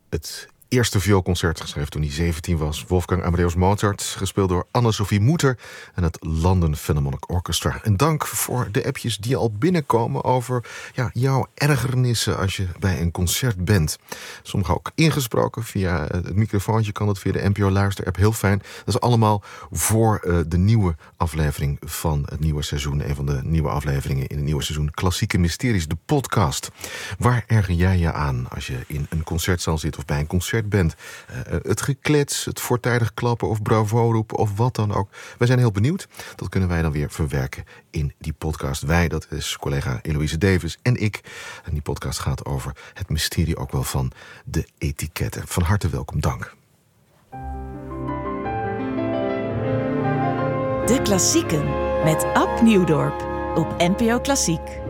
het eerste vioolconcert geschreven toen hij 17 was. Wolfgang Amadeus Mozart, gespeeld door Anne-Sophie Mutter en het London Philharmonic Orchestra. En dank voor de appjes die al binnenkomen over jouw ergernissen als je bij een concert bent. Sommige ook ingesproken via het microfoontje, kan dat via de NPO Luister-app. Heel fijn. Dat is allemaal voor de nieuwe aflevering van het nieuwe seizoen. Een van de nieuwe afleveringen in het nieuwe seizoen Klassieke Mysteries, de podcast. Waar erger jij je aan als je in een concertzaal zit of bij een concert bent? Het geklets, het voortijdig klappen of bravo roepen of wat dan ook. Wij zijn heel benieuwd. Dat kunnen wij dan weer verwerken in die podcast. Wij, dat is collega Eloïse Davis en ik. En die podcast gaat over het mysterie ook wel van de etiketten. Van harte welkom, dank. De Klassieken met Ab Nieuwdorp op NPO Klassiek.